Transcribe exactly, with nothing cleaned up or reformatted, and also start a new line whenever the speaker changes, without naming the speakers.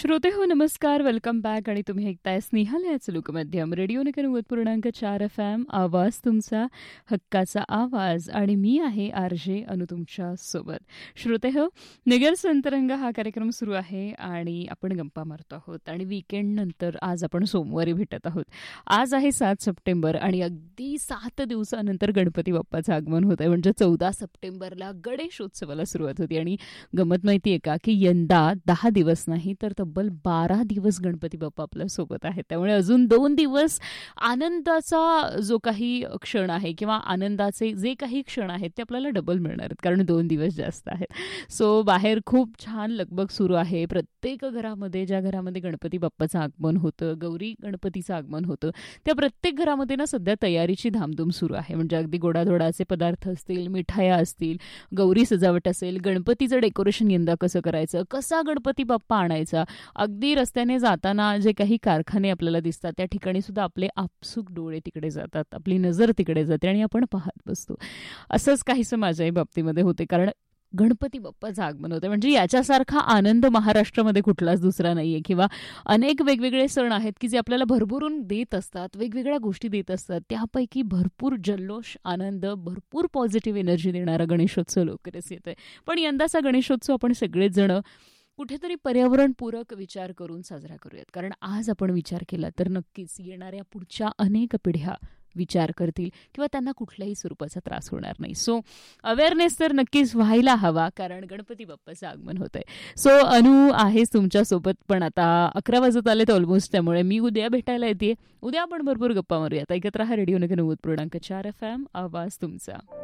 श्रोते हो नमस्कार, वेलकम बॅक. आणि तुम्ही ऐकताय स्नेहल याच लोकमाध्यम रेडिओ नगर नव्वद पूर्णांक चार एफ एम. आवाज तुमचा, हक्काचा आवाज. आणि मी आहे आर जे अनु तुमच्या सोबत. श्रोते हो, नगर संतरंग हा कार्यक्रम सुरू आहे आणि आपण गप्पा मारतो आहोत. आणि वीकेंड नंतर आज आपण सोमवारी भेटत आहोत. आज आहे सात सप्टेंबर आणि अगदी सात दिवसानंतर गणपती बाप्पाचं आगमन होत आहे. म्हणजे चौदा सप्टेंबरला गणेशोत्सवाला सुरुवात होती. आणि गमत माहिती आहे का की यंदा दहा दिवस नाही तर तब्बल बारा दिवस गणपती बाप्पा आपल्या सोबत आहेत. त्यामुळे अजून दोन दिवस आनंदाचा जो काही क्षण आहे किंवा आनंदाचे जे काही क्षण आहेत ते आपल्याला डबल मिळणार आहेत, कारण दोन दिवस जास्त आहेत. सो बाहेर खूप छान लगबग सुरू आहे. प्रत्येक घरामध्ये, ज्या घरामध्ये गणपती बाप्पाचं आगमन होतं, गौरी गणपतीचं आगमन होतं, त्या प्रत्येक घरामध्ये ना सध्या तयारीची धामधूम सुरू आहे. म्हणजे अगदी गोडाधोडाचे पदार्थ असतील, मिठाया असतील, गौरी सजावट असेल, गणपतीचं डेकोरेशन यंदा कसं करायचं, कसा गणपती बाप्पा आणायचा. अगदी रस्त्याने जाताना जे काही कारखाने आपल्याला दिसतात त्या ठिकाणी सुद्धा आपले आपसूक डोळे तिकडे जातात, आपली नजर तिकडे जाते आणि आपण पाहत बसतो. असंच काहीसं माझ्याही बाबतीमध्ये होते, कारण गणपती बाप्पाचं आगमन होतं. म्हणजे याच्यासारखा आनंद महाराष्ट्रामध्ये कुठलाच दुसरा नाहीये. किंवा अनेक वेगवेगळे सण आहेत की जे आपल्याला भरभरून देत असतात, वेगवेगळ्या गोष्टी देत असतात. त्यापैकी भरपूर जल्लोष, आनंद, भरपूर पॉझिटिव्ह एनर्जी देणारा गणेशोत्सव लवकरच येत आहे. पण यंदाचा गणेशोत्सव आपण सगळेच जण कुठेतरी पर्यावरणपूरक विचार करून साजरा करूयात. कारण आज आपण विचार केला तर नक्कीच येणाऱ्या पुढच्या अनेक पिढ्या विचार करतील किंवा त्यांना कुठल्याही स्वरूपाचा त्रास होणार नाही. सो अवेअरनेस तर नक्कीच व्हायला हवा, कारण गणपती बाप्पाचं आगमन होत आहे. सो अनु आहेच तुमच्यासोबत, पण आता अकरा वाजत आलेत ऑलमोस्ट. त्यामुळे मी उद्या भेटायला येते. उद्या आपण भरपूर गप्पा मारूयात. ऐकत राहा रेडिओ नगर नव्वद पूर्णांक चार एफ एम. आवाज तुमचा.